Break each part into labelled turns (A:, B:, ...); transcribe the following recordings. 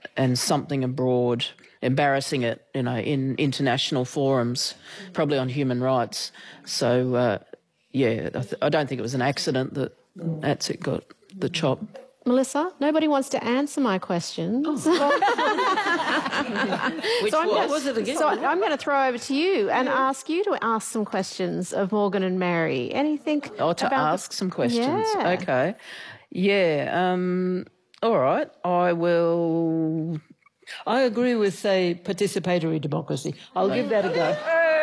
A: and something abroad, embarrassing it, in international forums, probably on human rights. So, I don't think it was an accident that Atsic got the chop.
B: Melissa, nobody wants to answer my questions.
C: What was it again?
B: So I'm going to throw over to you and ask you to ask some questions of Morgan and Mary. Anything
A: ask some questions.
B: Yeah.
A: Okay. Yeah. All right.
C: I agree with, say, participatory democracy. I'll give that a go.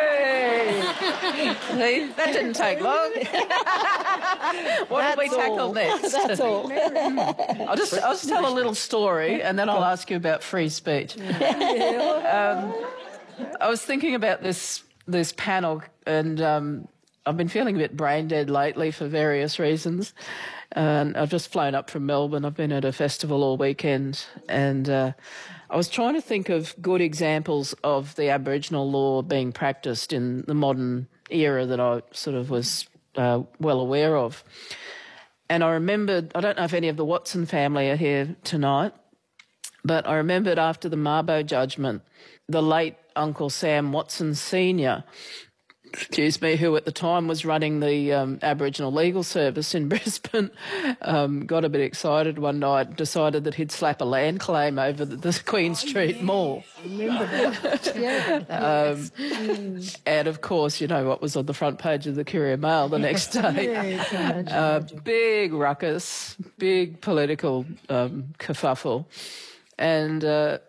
A: Hey, that didn't take long. What did we tackle next?
C: That's all.
A: I'll just tell a little story and then I'll ask you about free speech. I was thinking about this panel, and I've been feeling a bit brain dead lately for various reasons. And I've just flown up from Melbourne. I've been at a festival all weekend, and I was trying to think of good examples of the Aboriginal law being practiced in the modern era that I sort of was well aware of. And I remembered, I don't know if any of the Watson family are here tonight, but I remembered after the Mabo judgment, the late Uncle Sam Watson Sr., who at the time was running the Aboriginal Legal Service in Brisbane, got a bit excited one night, decided that he'd slap a land claim over the Queen Street Mall.
C: I remember that.
A: And, of course, you know what was on the front page of the Courier Mail the next day. Big ruckus, big political kerfuffle. And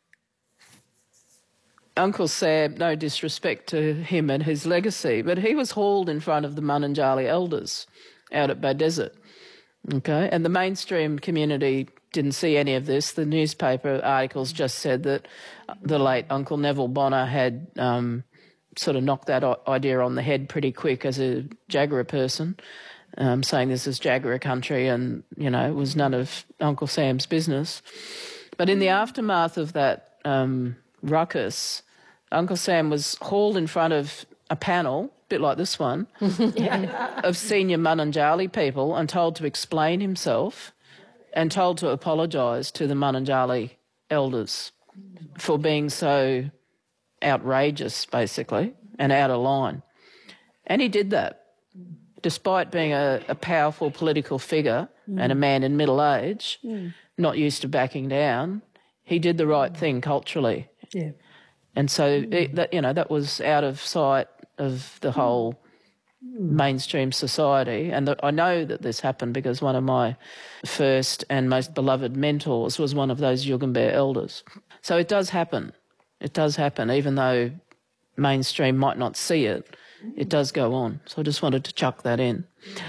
A: Uncle Sam, no disrespect to him and his legacy, but he was hauled in front of the Mununjali elders out at Beaudesert, okay? And the mainstream community didn't see any of this. The newspaper articles just said that the late Uncle Neville Bonner had sort of knocked that idea on the head pretty quick as a Jagera person, saying this is Jagera country and, you know, it was none of Uncle Sam's business. But in the aftermath of that ruckus, Uncle Sam was hauled in front of a panel, a bit like this one, of senior Mununjali people and told to explain himself and told to apologise to the Mununjali elders for being so outrageous, basically, and out of line. And he did that, despite being a powerful political figure and a man in middle age, not used to backing down. He did the right thing culturally.
C: Yeah.
A: And so that was out of sight of the whole mainstream society. And I know that this happened because one of my first and most beloved mentors was one of those Yugambeh elders. So it does happen. It does happen, even though mainstream might not see it. It does go on. So I just wanted to chuck that in.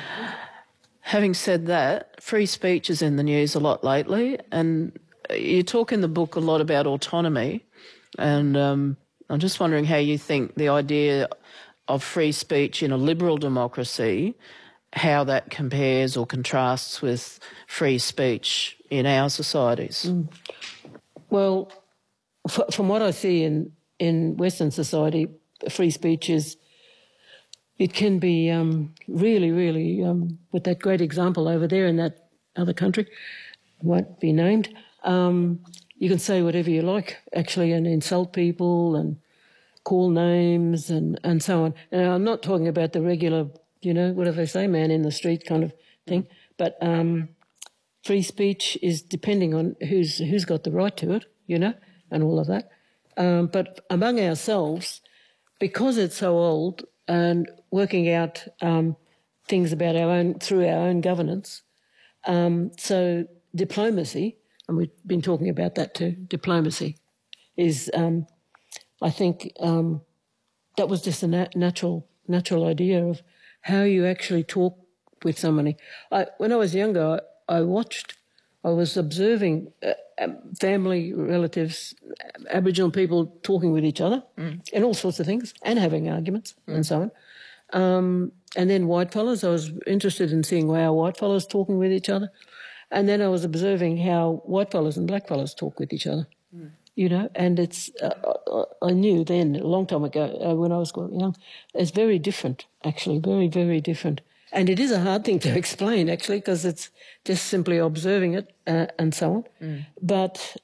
A: Having said that, free speech is in the news a lot lately, and you talk in the book a lot about autonomy. And I'm just wondering how you think the idea of free speech in a liberal democracy, how that compares or contrasts with free speech in our societies.
C: Well, from what I see in Western society, free speech it can be really, really, with that great example over there in that other country, won't be named, you can say whatever you like, actually, and insult people and call names and so on. And I'm not talking about the regular, what do they say, man in the street kind of thing. But free speech is depending on who's got the right to it, and all of that. But among ourselves, because it's so old and working out things about through our own governance, so diplomacy, and we've been talking about that too, diplomacy is, I think, that was just a natural idea of how you actually talk with somebody. When I was younger, I was observing family, relatives, Aboriginal people talking with each other and all sorts of things and having arguments and so on. And then whitefellas, I was interested in seeing how whitefellas talking with each other. And then I was observing how whitefellas and blackfellas talk with each other, and it's, I knew then, a long time ago, when I was quite young, it's very different, actually, very, very different. And it is a hard thing to explain, actually, because it's just simply observing it and so on. But